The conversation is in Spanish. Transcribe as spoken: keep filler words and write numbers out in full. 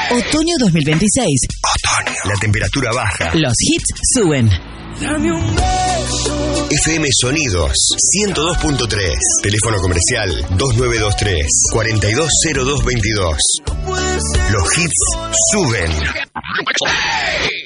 Otoño dos mil veintiséis. Otoño. La temperatura baja. Los hits suben. F M Sonidos ciento dos punto tres. Teléfono comercial dos nueve dos tres, cuatro dos cero dos dos dos. Los hits suben.